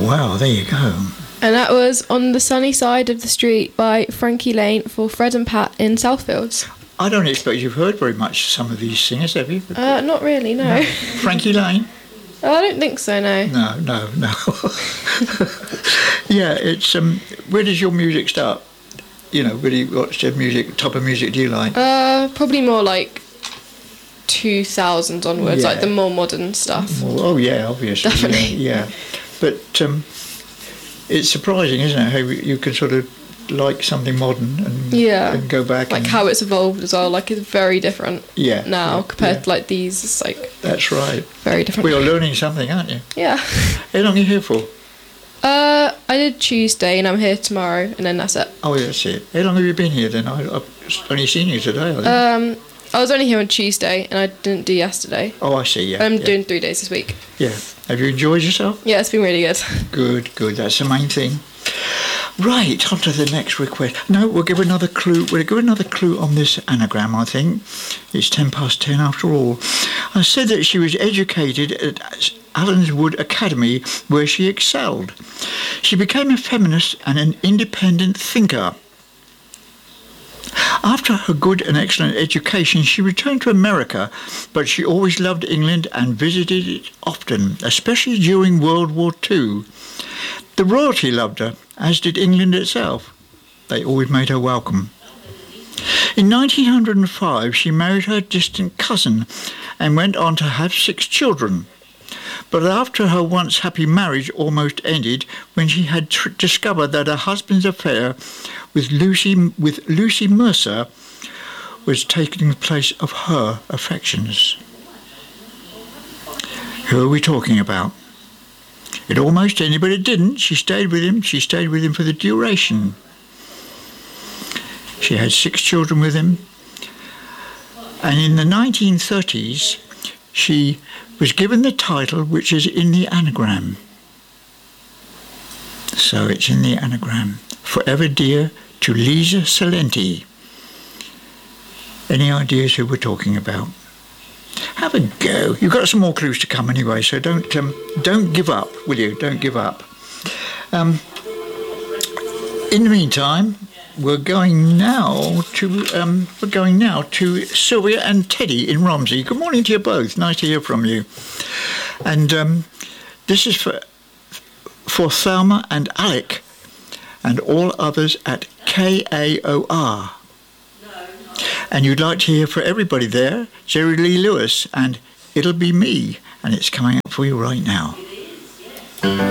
Wow, there you go. And that was On the Sunny Side of the Street by Frankie Lane for Fred and Pat in Southfields. I don't expect you've heard very much of some of these singers, have you? Not really, no. Frankie Lane? I don't think so, no. No. Yeah, it's where does your music start? You know, really, what type of music do you like? Probably more like 2000s onwards, Yeah. like the more modern stuff. Oh yeah, obviously. Definitely. Yeah. But it's surprising, isn't it, how you can sort of like something modern and go back. Like how it's evolved as well, like it's very different now compared to like these. It's like... That's right. Very different. Well, you're learning something, aren't you? Yeah. How long are you here for? I did Tuesday and I'm here tomorrow and then that's it. Oh, that's it. How long have you been here then? I've only seen you today, I think. I was only here on Tuesday and I didn't do yesterday. Oh, I see, yeah. I'm doing 3 days this week. Yeah. Have you enjoyed yourself? Yeah, it's been really good. Good. That's the main thing. Right, on to the next request. No, we'll give another clue. We'll give another clue on this anagram, I think. It's 10:10 after all. I said that she was educated at Allenswood Academy, where she excelled. She became a feminist and an independent thinker. After her good and excellent education, she returned to America, but she always loved England and visited it often, especially during World War II. The royalty loved her, as did England itself. They always made her welcome. In 1905, she married her distant cousin and went on to have 6 children. But after her once happy marriage almost ended when she had discovered that her husband's affair with Lucy Mercer was taking the place of her affections. Who are we talking about? It almost ended, but it didn't. She stayed with him. She stayed with him for the duration. She had 6 children with him. And in the 1930s, she was given the title which is in the anagram. So it's in the anagram. Forever dear to Lisa Salenti. Any ideas who we're talking about? Have a go. You've got some more clues to come anyway, so don't give up, will you? Don't give up. In the meantime, we're going now to Sylvia and Teddy in Romsey. Good morning to you both. Nice to hear from you. And this is for Thelma and Alec and all others at KAOR. And you'd like to hear for everybody there, Jerry Lee Lewis and It'll Be Me, and it's coming up for you right now.